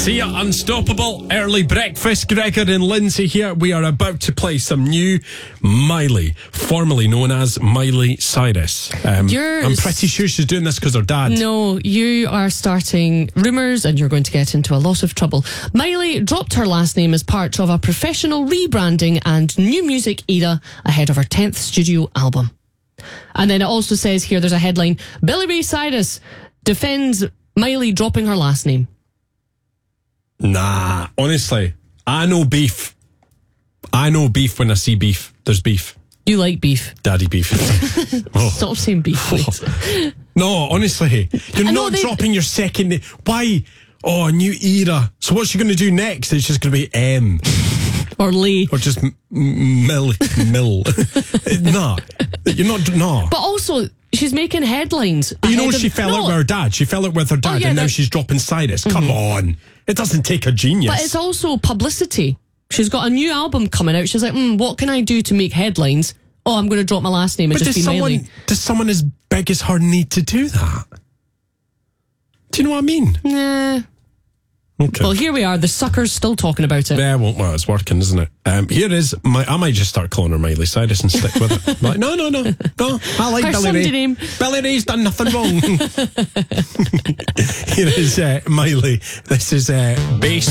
See ya, Unstoppable. Early breakfast. Gregor and Lindsay here. We are about to play some new Miley, formerly known as Miley Cyrus. I'm pretty sure she's doing this because her dad. No, you are starting rumours and you're going to get into a lot of trouble. Miley dropped her last name as part of a professional rebranding and new music era ahead of her 10th studio album. And then it also says here, there's a headline, Billy Ray Cyrus defends Miley dropping her last name. Nah, honestly, I know beef. I know beef when I see beef. There's beef. You like beef. Daddy beef. Stop saying beef, please. No, honestly, you're not dropping your second name. Why? Oh, a new era. So what's she going to do next? It's just going to be M. Or Lee. Or just Mill. Nah, you're not, no. But also, she's making headlines. You know, she fell out with her dad. She fell out with her dad, and now she's dropping Cyrus. Come on. It doesn't take a genius. But it's also publicity. She's got a new album coming out. She's like, what can I do to make headlines? Oh, I'm going to drop my last name and just be Miley. Does someone as big as her need to do that? Do you know what I mean? Nah. Okay. Well, here we are. The sucker's still talking about it. Yeah, well, it's working, isn't it? Here is I might just start calling her Miley Cyrus and stick with it. Like, no. I like Her Billy Sunday Ray. name. Billy Ray's done nothing wrong. Here is Miley. This is Bass.